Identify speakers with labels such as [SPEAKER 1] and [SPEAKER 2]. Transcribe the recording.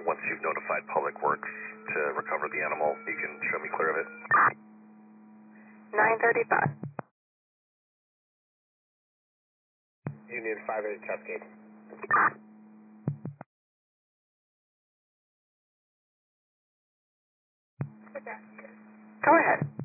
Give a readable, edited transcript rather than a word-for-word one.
[SPEAKER 1] once you've notified Public Works to recover the animal, you can show me clear of it.
[SPEAKER 2] 9:35.
[SPEAKER 3] Union 58 Cascade.
[SPEAKER 2] Go ahead.